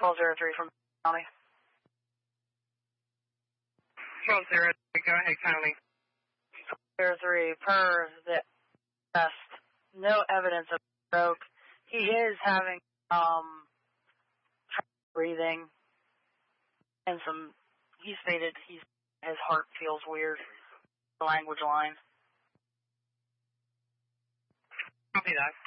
1203 from County. 1203, go ahead, County. 1203, per the test, no evidence of stroke. He is having breathing and he stated his heart feels weird. The language line. Copy that.